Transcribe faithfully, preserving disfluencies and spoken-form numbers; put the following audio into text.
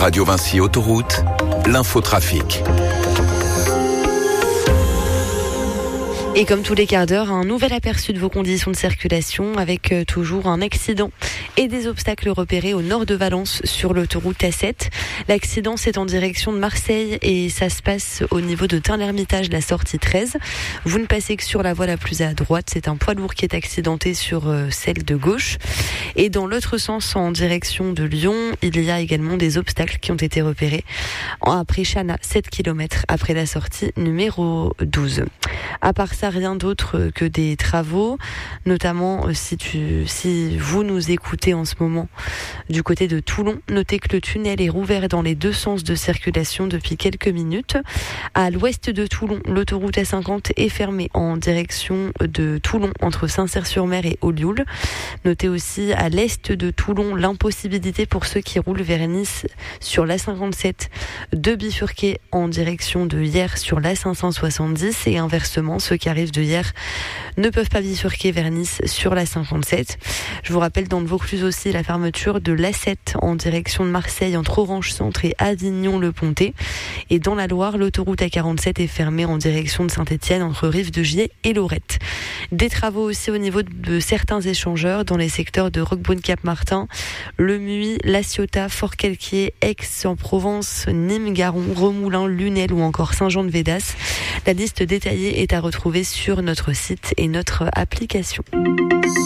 Radio Vinci Autoroute, l'infotrafic. Et comme tous les quarts d'heure, un nouvel aperçu de vos conditions de circulation avec euh, toujours un accident et des obstacles repérés au nord de Valence sur l'autoroute A sept. L'accident, c'est en direction de Marseille et ça se passe au niveau de Tain-l'Hermitage, la sortie treize. Vous ne passez que sur la voie la plus à droite. C'est un poids lourd qui est accidenté sur euh, celle de gauche. Et dans l'autre sens, en direction de Lyon, il y a également des obstacles qui ont été repérés après Chana, sept kilomètres après la sortie numéro douze. À part ça, rien d'autre que des travaux, notamment si, tu, si vous nous écoutez en ce moment du côté de Toulon, notez que le tunnel est rouvert dans les deux sens de circulation depuis quelques minutes. À l'ouest de Toulon, l'autoroute A cinquante est fermée en direction de Toulon entre Saint-Cyr-sur-Mer et Ollioules. Notez aussi à l'est de Toulon l'impossibilité pour ceux qui roulent vers Nice sur l'A cinquante-sept de bifurquer en direction de Hyères sur l'A cinq cent soixante-dix et inversement, ceux qui arrivent de Hyères ne peuvent pas bifurquer vers Nice sur l'A cinquante-sept. Je vous rappelle dans le Vaucluse aussi la fermeture de l'A sept en direction de Marseille entre Orange Centre et Avignon-le-Pontet. Et dans la Loire, l'autoroute A quarante-sept est fermée en direction de Saint-Étienne entre Rive-de-Gier et Lorette. Des travaux aussi au niveau de certains échangeurs dans les secteurs de Roquebrune-Cap-Martin, Le Muy, La Ciotat, Fort-Calquier, Aix-en-Provence, Nîmes, Garon, Remoulins, Lunel ou encore Saint-Jean-de-Védas. La liste détaillée est à retrouver sur notre site et notre application.